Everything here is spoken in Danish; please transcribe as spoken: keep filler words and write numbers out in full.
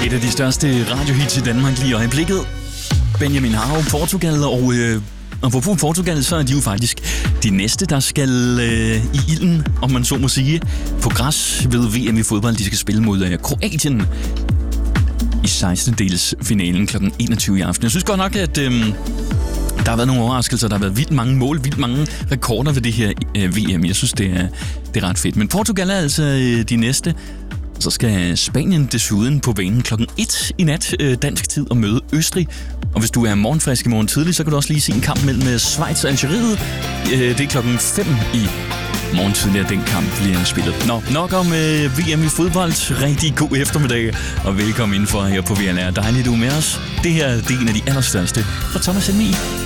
Et af de største radiohits i Danmark lige i øjeblikket. Benjamin Hav, Portugal, og øh, apropos Portugal, så er de jo faktisk de næste, der skal øh, i ilden, om man så må sige, på græs ved V M i fodbold. De skal spille mod øh, Kroatien i sekstendedelsfinalen klokken enogtyve i aften. Jeg synes godt nok, at øh, der har været nogle overraskelser. Der har været vildt mange mål, vildt mange rekorder ved det her øh, V M. Jeg synes, det er, det er ret fedt. Men Portugal er altså øh, de næste. Så skal Spanien desuden på banen klokken et i nat øh, dansk tid og møde Østrig. Og hvis du er morgenfrisk i morgen tidlig, så kan du også lige se en kamp mellem Schweiz og Algeriet. Øh, det er klokken fem i morgen tidlig, at den kamp bliver spillet. Nå, nok om øh, V M i fodbold. Rigtig god eftermiddag, og velkommen indenfor her på V L R. Dejligt, du er med os. Det her det er en af de allerstørste fra Thomas Helmig.